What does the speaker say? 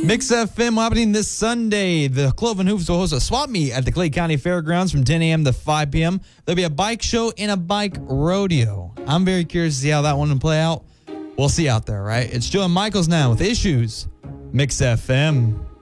Mix FM happening this Sunday. The Cloven Hooves will host a swap meet at the Clay County Fairgrounds from 10 a.m. to 5 p.m. There'll be a bike show and a bike rodeo. I'm very curious to see how that one will play out. We'll see out there, right? It's Joe and Michaels now with Issues. Mix FM.